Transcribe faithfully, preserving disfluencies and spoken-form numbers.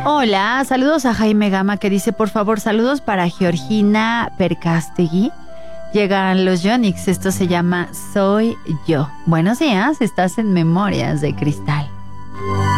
Hola, saludos a Jaime Gama que dice, por favor, saludos para Georgina Percastegui. Llegan los Yonix, esto se llama Soy Yo. Buenos días, estás en Memorias de Cristal.